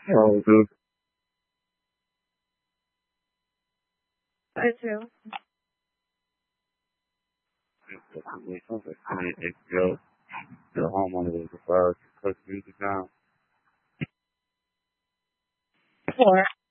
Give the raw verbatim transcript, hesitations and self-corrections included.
Oh, dude. I do. It sounds like somebody H B O. The homeowner was required to cut music down. Four.